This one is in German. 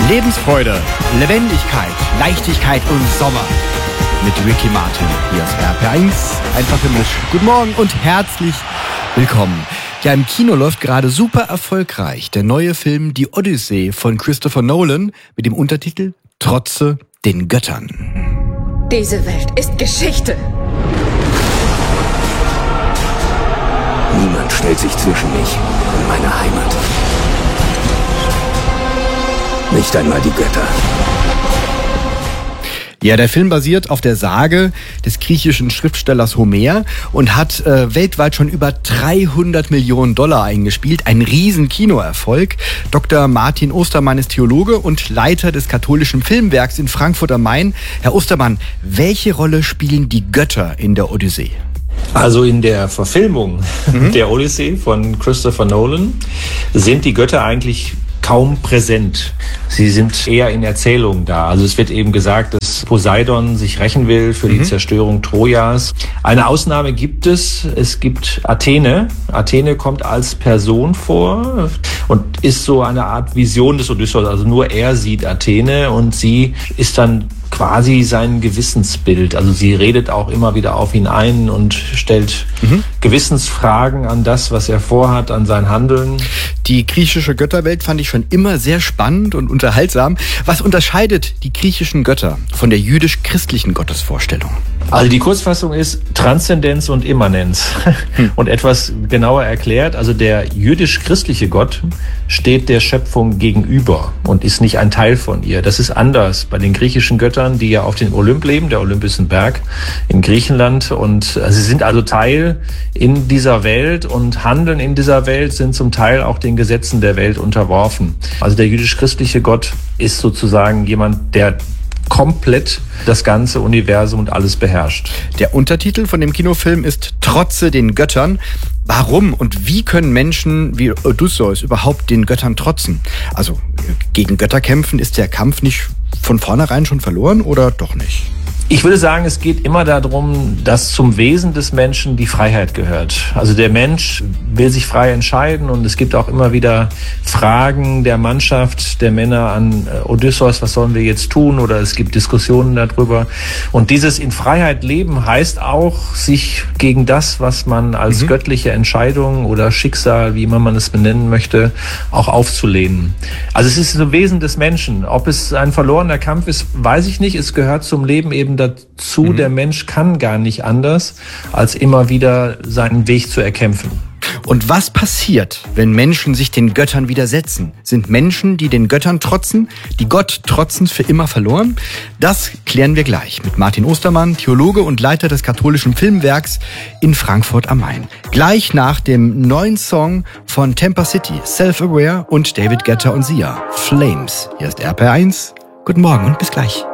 Lebensfreude, Lebendigkeit, Leichtigkeit und Sommer. Mit Ricky Martin. Hier ist RP1, einfach himmlisch. Guten Morgen und herzlich willkommen. Ja, im Kino läuft gerade super erfolgreich der neue Film Die Odyssee von Christopher Nolan mit dem Untertitel Trotze den Göttern. Diese Welt ist Geschichte. Niemand stellt sich zwischen mich und meine Heimat. Nicht einmal die Götter. Ja, der Film basiert auf der Sage des griechischen Schriftstellers Homer und hat weltweit schon über 300 Millionen Dollar eingespielt. Ein riesen Kinoerfolg. Dr. Martin Ostermann ist Theologe und Leiter des katholischen Filmwerks in Frankfurt am Main. Herr Ostermann, welche Rolle spielen die Götter in der Odyssee? Also in der Verfilmung der Odyssee von Christopher Nolan sind die Götter eigentlich kaum präsent. Sie sind eher in Erzählungen da. Also es wird eben gesagt, dass Poseidon sich rächen will für die Zerstörung Trojas. Eine Ausnahme gibt es. Es gibt Athene. Athene kommt als Person vor und ist so eine Art Vision des Odysseus. Also nur er sieht Athene und sie ist dann quasi sein Gewissensbild. Also sie redet auch immer wieder auf ihn ein und stellt Gewissensfragen an das, was er vorhat, an sein Handeln. Die griechische Götterwelt fand ich schon immer sehr spannend und unterhaltsam. Was unterscheidet die griechischen Götter von der jüdisch-christlichen Gottesvorstellung? Also die Kurzfassung ist Transzendenz und Immanenz. Und etwas genauer erklärt, also der jüdisch-christliche Gott steht der Schöpfung gegenüber und ist nicht ein Teil von ihr. Das ist anders bei den griechischen Göttern, die ja auf dem Olymp leben. Der Olymp ist ein Berg in Griechenland und sie sind also Teil in dieser Welt und handeln in dieser Welt, sind zum Teil auch den Gesetzen der Welt unterworfen. Also der jüdisch-christliche Gott ist sozusagen jemand, der komplett das ganze Universum und alles beherrscht. Der Untertitel von dem Kinofilm ist Trotze den Göttern. Warum und wie können Menschen wie Odysseus überhaupt den Göttern trotzen? Also gegen Götter kämpfen, ist der Kampf nicht von vornherein schon verloren oder doch nicht? Ich würde sagen, es geht immer darum, dass zum Wesen des Menschen die Freiheit gehört. Also der Mensch will sich frei entscheiden und es gibt auch immer wieder Fragen der Mannschaft, der Männer an Odysseus, was sollen wir jetzt tun? Oder es gibt Diskussionen darüber. Und dieses in Freiheit leben heißt auch, sich gegen das, was man als göttliche Entscheidung oder Schicksal, wie immer man es benennen möchte, auch aufzulehnen. Also es ist das Wesen des Menschen. Ob es ein verlorener Kampf ist, weiß ich nicht. Es gehört zum Leben eben dazu, der Mensch kann gar nicht anders, als immer wieder seinen Weg zu erkämpfen. Und was passiert, wenn Menschen sich den Göttern widersetzen? Sind Menschen, die den Göttern trotzen, die Gott trotzen, für immer verloren? Das klären wir gleich mit Martin Ostermann, Theologe und Leiter des katholischen Filmwerks in Frankfurt am Main. Gleich nach dem neuen Song von Temper City, Self-Aware und David Guetta und Sia, Flames. Hier ist RP1. Guten Morgen und bis gleich.